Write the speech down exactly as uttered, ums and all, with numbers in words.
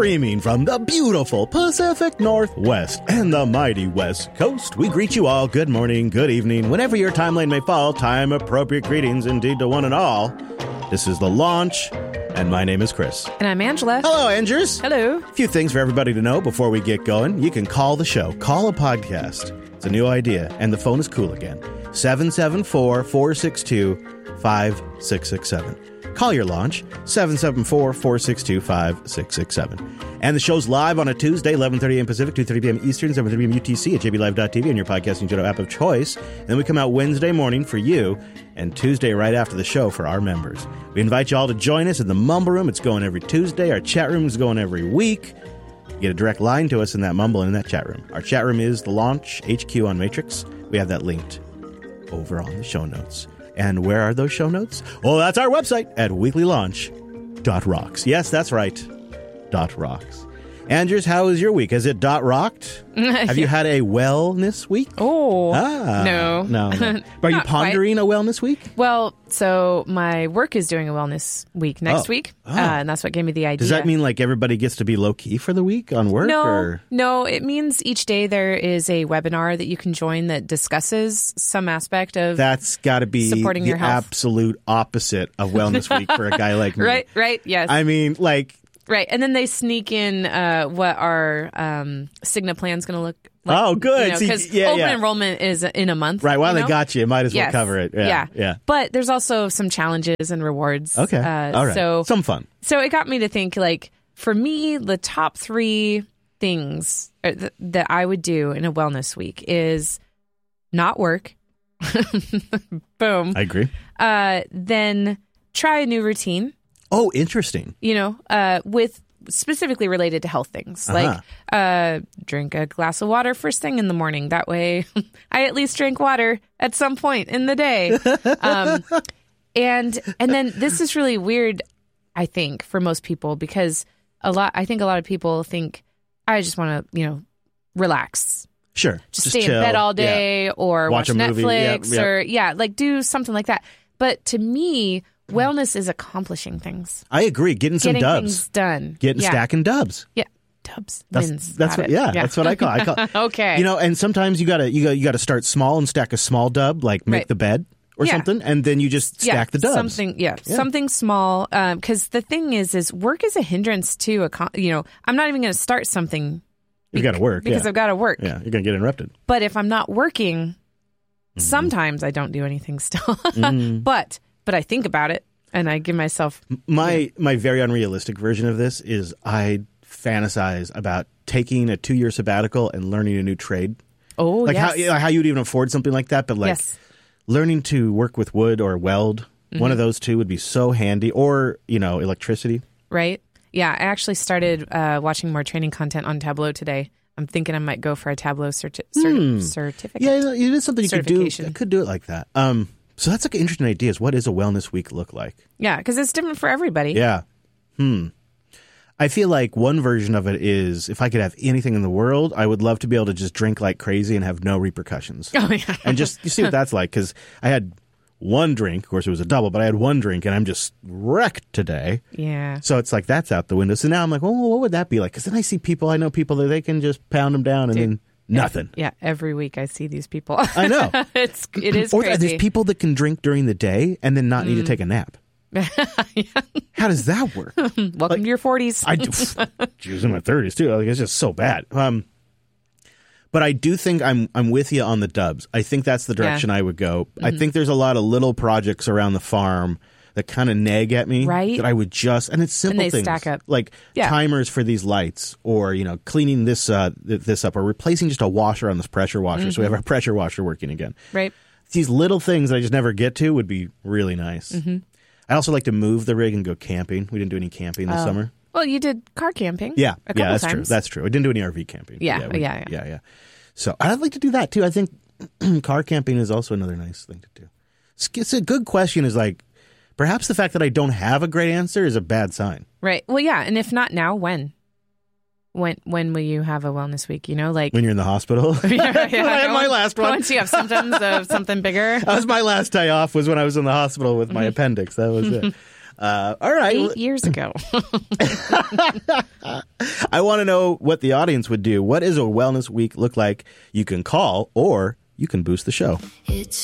Streaming from the beautiful Pacific Northwest and the mighty West Coast, we greet you all good morning, good evening, whenever your timeline may fall, time-appropriate greetings indeed to one and all. This is The Launch, and my name is Chris. And I'm Angela. Hello, Angers. Hello. A few things for everybody to know before we get going. You can call the show, call a podcast. It's a new idea, and the phone is cool again. seven seven four, four six two, five six six seven. Call your launch, seven seven four, four six two, five six six seven. And the show's live on a Tuesday, eleven thirty a.m. Pacific, two thirty p.m. Eastern, seven thirty p.m. U T C at j b live dot t v and your podcasting channel app of choice. And then we come out Wednesday morning for you and Tuesday right after the show for our members. We invite you all to join us in the Mumble Room. It's going every Tuesday. Our chat room is going every week. You get a direct line to us in that Mumble and in that chat room. Our chat room is the Launch H Q on Matrix. We have that linked over on the show notes. And where are those show notes? Oh, that's our website at weekly launch dot rocks. Yes, that's right. Dot rocks. Andrews, how was your week? Has it dot rocked? Have you had a wellness week? Oh, ah, no. No. no. Are you pondering quite. a wellness week? Well, so my work is doing a wellness week next oh. week, Oh. uh, and that's what gave me the idea. Does that mean like everybody gets to be low-key for the week on work? No, or? no. It means each day there is a webinar that you can join that discusses some aspect of That's got to be supporting the your health. absolute opposite of wellness week for a guy like me. Right, right, yes. I mean, like... Right, and then they sneak in uh, what our um, Cigna plan's going to look like. Oh, good. Because See, yeah, open yeah. enrollment is in a month. Right, while you they know? got you, might as well Yes. cover it. Yeah, yeah, yeah. But there's also some challenges and rewards. Okay, uh, all right. So, some fun. So it got me to think, like, for me, the top three things th- that I would do in a wellness week is not work. Boom. I agree. Uh, then try a new routine. Oh, interesting. You know, uh, with specifically related to health things, Uh-huh. like uh, drink a glass of water first thing in the morning. That way, I at least drink water at some point in the day. Um, and and then this is really weird, I think, for most people because a lot. I think a lot of people think I just want to, you know, relax. Sure. Just, Just stay chill. in bed all day Yeah. or Watch watch, a movie. Netflix Yep, yep. or yeah, like do something like that. But to me, wellness is accomplishing things. I agree. Getting some Getting dubs. things done. Getting yeah. stacking dubs. Yeah. Dubs. That's wins. that's Got what it. yeah, that's what I call I call Okay. You know, and sometimes you gotta you got you gotta start small and stack a small dub, like make Right. the bed or Yeah. something, and then you just yeah, stack the dubs. Something, yeah, Yeah. something small. Because the thing is, is work is a hindrance to a. Con- you know, I'm not even going to start something. You gotta work. because yeah. I've got to work. Yeah, you're gonna get interrupted. But if I'm not working, Mm-hmm. sometimes I don't do anything still. Mm. But but I think about it and I give myself My yeah. my very unrealistic version of this is I fantasize about taking a two year sabbatical and learning a new trade. oh Like yes. how you know, how you'd even afford something like that, but like yes. learning to work with wood or weld, Mm-hmm. one of those two would be so handy. Or you know, electricity. Right. Yeah, I actually started uh, watching more training content on Tableau today. I'm thinking I might go for a Tableau certi- certi- certificate. Yeah, it is something you could do. Certification. I could do it like that. Um, so that's like an interesting idea. Is what does a wellness week look like? Yeah, because it's different for everybody. Yeah. Hmm. I feel like one version of it is if I could have anything in the world, I would love to be able to just drink like crazy and have no repercussions. Oh, yeah. And just you see what that's like. Because I had one drink. Of course, it was a double, but I had one drink and I'm just wrecked today. Yeah. So it's like that's out the window. So now I'm like, oh, what would that be like? Because then I see people, I know people that they can just pound them down and Dude. then nothing. Yeah, every week I see these people. I know. it's it is Or crazy. there's people that can drink during the day and then not need to take a nap. How does that work? Welcome like- to your forties. I do. Geez, in my thirties too. Like it's just so bad. Um, but I do think I'm I'm with you on the dubs. I think that's the direction Yeah. I would go. I think there's a lot of little projects around the farm that kind of nag at me. Right. That I would just and it's simple they things stack up. like Yeah. timers for these lights, or you know cleaning this uh th- this up, or replacing just a washer on this pressure washer, so we have our pressure washer working again. Right. These little things that I just never get to would be really nice. Mm-hmm. I also like to move the rig and go camping. We didn't do any camping this Oh. summer. Well, you did car camping. Yeah, a couple yeah, that's times. true. That's true. I didn't do any R V camping. Yeah, we- yeah, yeah. yeah, yeah. So I'd like to do that too. I think car camping is also another nice thing to do. It's, it's a good question. Is like perhaps the fact that I don't have a great answer is a bad sign. Right. Well, yeah, and if not now, when? When when will you have a wellness week? You know, like When you're in the hospital. yeah, yeah, When I had my last one. Once you have symptoms of something bigger. That was my last day off. Was when I was in the hospital with my appendix. That was it. Uh, all right. Eight years ago. I want to know what the audience would do. What does a wellness week look like? You can call or you can boost the show. It's